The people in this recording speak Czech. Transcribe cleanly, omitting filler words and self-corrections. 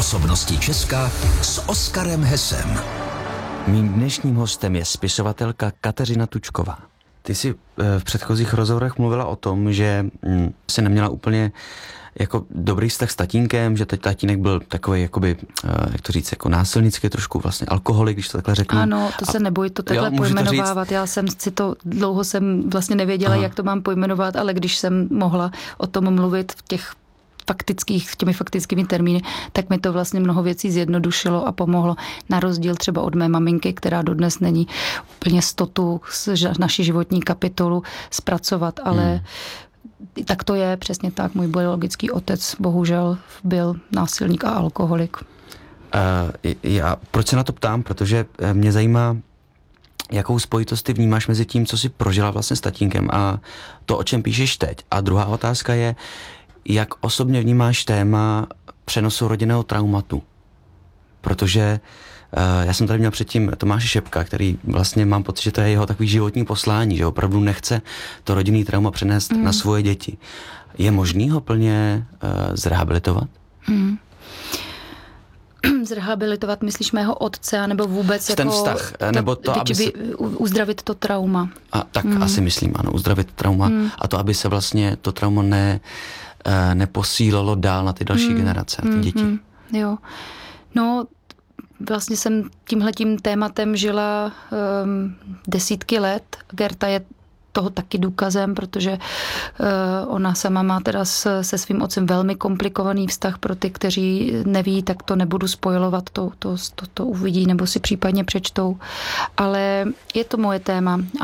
Osobnosti Česka s Oskarem Hesem. Mým dnešním hostem je spisovatelka Kateřina Tučková. Ty jsi v předchozích rozhovorech mluvila o tom, že jsi neměla úplně jako dobrý vztah s tatínkem, že teď tatínek byl takový, jakoby, jak to říct, jako násilnický trošku vlastně alkoholik, když to takhle řeknu. Ano, to se neboj to takhle pojmenovávat. Já jsem si to, dlouho jsem vlastně nevěděla, jak to mám pojmenovat, ale když jsem mohla o tom mluvit těmi faktickými termíny, tak mi to vlastně mnoho věcí zjednodušilo a pomohlo. Na rozdíl třeba od mé maminky, která dodnes není úplně stotu naši životní kapitolu zpracovat, ale tak to je přesně tak. Můj biologický otec bohužel byl násilník a alkoholik. Proč se na to ptám? Protože mě zajímá, jakou spojitost ty vnímáš mezi tím, co jsi prožila vlastně s tatínkem a to, o čem píšeš teď. A druhá otázka je, jak osobně vnímáš téma přenosu rodinného traumatu? Protože já jsem tady měl předtím Tomáše Šepka, který vlastně mám pocit, že to je jeho takový životní poslání, že opravdu nechce to rodinný trauma přenést na svoje děti. Je možný ho plně zrehabilitovat? Zrehabilitovat, myslíš mého otce, nebo vůbec ten jako vztah, nebo to, aby se uzdravit to trauma. Tak asi myslím, ano, uzdravit trauma a to, aby se vlastně to trauma neposílilo dál na ty další generace, na ty děti. Jo. No, vlastně jsem tímhletím tématem žila desítky let. Gerta je toho taky důkazem, protože ona sama má teda se svým otcem velmi komplikovaný vztah. Pro ty, kteří neví, tak to nebudu spojovat, to uvidí nebo si případně přečtou. Ale je to moje téma.